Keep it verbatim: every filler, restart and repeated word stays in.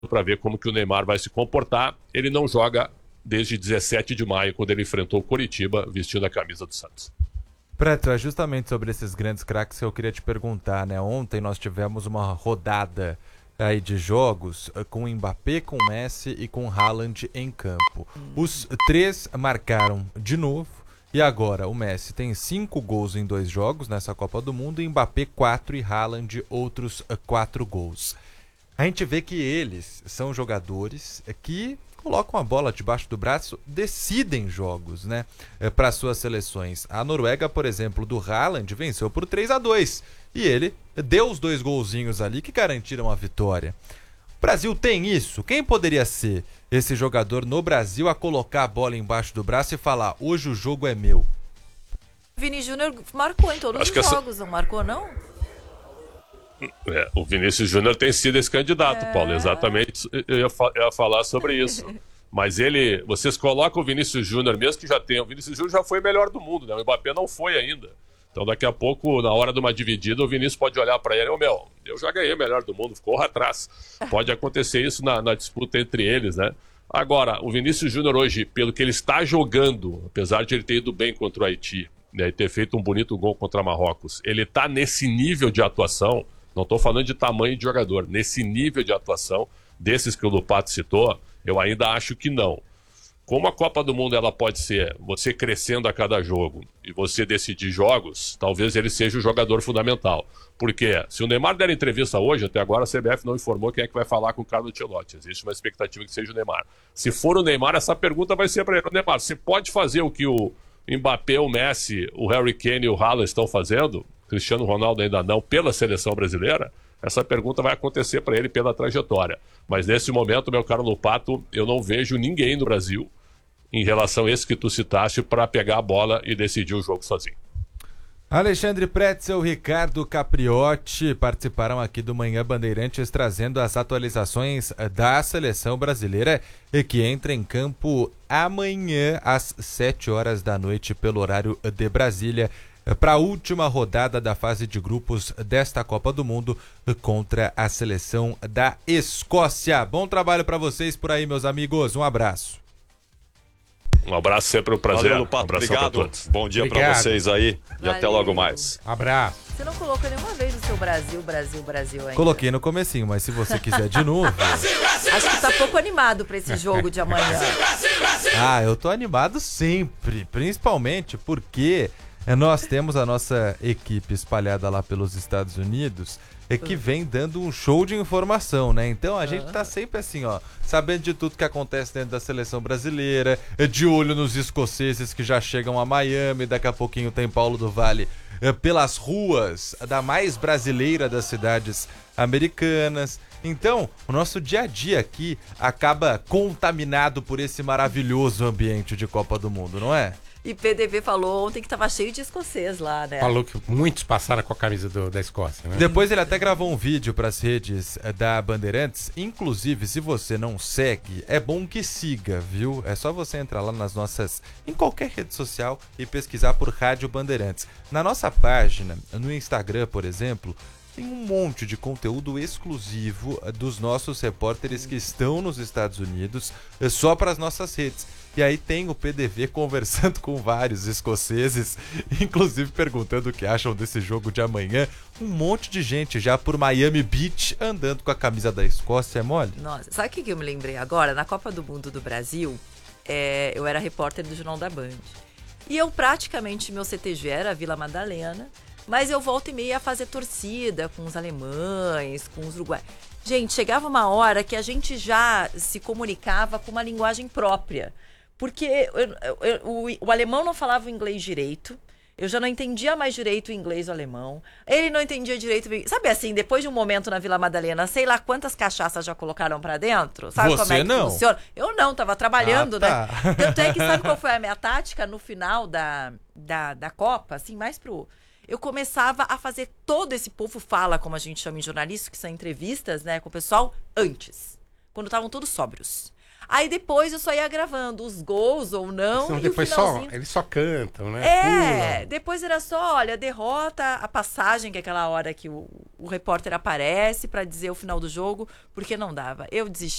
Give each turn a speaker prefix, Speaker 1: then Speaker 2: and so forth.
Speaker 1: para ver como que o Neymar vai se comportar. Ele não joga desde dezessete de maio, quando ele enfrentou o Coritiba vestindo a camisa do Santos.
Speaker 2: Preto, é justamente sobre esses grandes craques que eu queria te perguntar, né? Ontem nós tivemos uma rodada aí de jogos com Mbappé, com Messi e com Haaland em campo. Os três marcaram de novo e agora o Messi tem cinco gols em dois jogos nessa Copa do Mundo, Mbappé quatro e Haaland outros quatro gols. A gente vê que eles são jogadores que colocam a bola debaixo do braço, decidem jogos, né, para suas seleções. A Noruega, por exemplo, do Haaland, venceu por três a dois e ele deu os dois golzinhos ali que garantiram a vitória. O Brasil tem isso? Quem poderia ser esse jogador no Brasil a colocar a bola embaixo do braço e falar, hoje o jogo é meu?
Speaker 3: Vini Júnior marcou em todos Acho os jogos, essa... não marcou não?
Speaker 1: É, o Vinícius Júnior tem sido esse candidato, é... Paulo, exatamente, eu ia, fa- eu ia falar sobre isso. Mas ele, vocês colocam o Vinícius Júnior mesmo que já tem, o Vinícius Júnior já foi o melhor do mundo, né? O Mbappé não foi ainda. Então daqui a pouco, na hora de uma dividida, o Vinícius pode olhar para ele, ô meu, eu já ganhei o melhor do mundo, corra atrás. Pode acontecer isso na, na disputa entre eles, né? Agora, o Vinícius Júnior hoje, pelo que ele está jogando, apesar de ele ter ido bem contra o Haiti, né, e ter feito um bonito gol contra Marrocos, ele está nesse nível de atuação. Não estou falando de tamanho de jogador. Nesse nível de atuação, desses que o Lupato citou, eu ainda acho que não. Como a Copa do Mundo ela pode ser você crescendo a cada jogo e você decidir jogos, talvez ele seja o jogador fundamental. Porque se o Neymar der entrevista hoje, até agora a C B F não informou quem é que vai falar com o Carlo Ancelotti. Existe uma expectativa que seja o Neymar. Se for o Neymar, essa pergunta vai ser para ele. Neymar, você pode fazer o que o Mbappé, o Messi, o Harry Kane e o Haaland estão fazendo? Cristiano Ronaldo ainda não, pela seleção brasileira? Essa pergunta vai acontecer para ele pela trajetória. Mas nesse momento, meu caro Lupato, eu não vejo ninguém no Brasil, em relação a esse que tu citaste, para pegar a bola e decidir o jogo sozinho.
Speaker 2: Alexandre Pretzel, Ricardo Capriotti participaram aqui do Manhã Bandeirantes trazendo as atualizações da seleção brasileira e que entra em campo amanhã às sete horas da noite pelo horário de Brasília para a última rodada da fase de grupos desta Copa do Mundo contra a seleção da Escócia. Bom trabalho para vocês por aí, meus amigos. Um abraço.
Speaker 1: Um abraço, sempre um prazer.
Speaker 4: Valeu, Lupato,
Speaker 1: um
Speaker 4: obrigado. Bom dia para vocês aí e Valeu. Até logo mais.
Speaker 2: Abraço.
Speaker 3: Você não colocou nenhuma vez o seu Brasil, Brasil, Brasil ainda?
Speaker 2: Coloquei no comecinho, mas se você quiser de novo...
Speaker 3: Acho que tá pouco animado para esse jogo de amanhã.
Speaker 2: Ah, eu tô animado sempre, principalmente porque nós temos a nossa equipe espalhada lá pelos Estados Unidos é que vem dando um show de informação, né? Então a gente tá sempre assim, ó, sabendo de tudo que acontece dentro da seleção brasileira, de olho nos escoceses que já chegam a Miami, daqui a pouquinho tem Paulo do Vale pelas ruas da mais brasileira das cidades americanas. Então, o nosso dia a dia aqui acaba contaminado por esse maravilhoso ambiente de Copa do Mundo, não é?
Speaker 3: E P D V falou ontem que tava cheio de escocês lá, né?
Speaker 5: Falou que muitos passaram com a camisa do, da Escócia, né?
Speaker 2: Depois ele até gravou um vídeo para as redes da Bandeirantes. Inclusive, se você não segue, é bom que siga, viu? É só você entrar lá nas nossas... em qualquer rede social e pesquisar por Rádio Bandeirantes. Na nossa página, no Instagram, por exemplo... tem um monte de conteúdo exclusivo dos nossos repórteres que estão nos Estados Unidos, só para as nossas redes. E aí tem o P D V conversando com vários escoceses, inclusive perguntando o que acham desse jogo de amanhã. Um monte de gente já por Miami Beach andando com a camisa da Escócia, é mole?
Speaker 3: Nossa, sabe o que eu me lembrei agora? Na Copa do Mundo do Brasil, é, eu era repórter do Jornal da Band. E eu praticamente, meu C T G era a Vila Madalena, mas eu volto e meia a fazer torcida com os alemães, com os uruguaios. Gente, chegava uma hora que a gente já se comunicava com uma linguagem própria. Porque eu, eu, o, o alemão não falava o inglês direito, eu já não entendia mais direito o inglês do alemão, ele não entendia direito... Sabe assim, depois de um momento na Vila Madalena, sei lá quantas cachaças já colocaram pra dentro? Sabe
Speaker 2: Você
Speaker 3: como é que
Speaker 2: não?
Speaker 3: funciona? Eu não, tava trabalhando,
Speaker 2: ah, tá.
Speaker 3: né? Tanto é que sabe qual foi a minha tática no final da, da, da Copa? Assim, mais pro... Eu começava a fazer todo esse povo fala, como a gente chama em jornalismo, que são entrevistas, né, com o pessoal, antes. Quando estavam todos sóbrios. Aí depois eu só ia gravando os gols ou não.
Speaker 5: Então,
Speaker 3: e
Speaker 5: depois
Speaker 3: o finalzinho...
Speaker 5: só, eles só cantam, né?
Speaker 3: É,
Speaker 5: Pulam.
Speaker 3: depois era só, olha, derrota, a passagem, que é aquela hora que o, o repórter aparece pra dizer o final do jogo, porque não dava. Eu desisti.